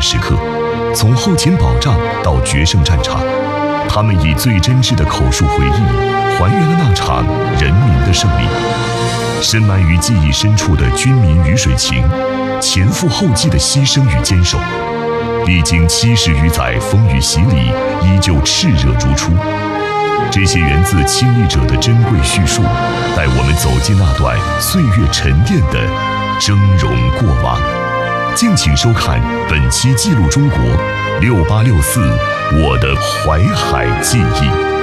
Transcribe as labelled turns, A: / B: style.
A: 时刻，从后勤保障到决胜战场，他们以最真挚的口述回忆，还原了那场人民的胜利。深埋于记忆深处的军民鱼水情，前赴后继的牺牲与坚守，历经70余载风雨洗礼，依旧炽热如初。这些源自亲历者的珍贵叙述，带我们走进那段岁月沉淀的峥嵘过往。敬请收看本期《记录中国》6864我的淮海记忆。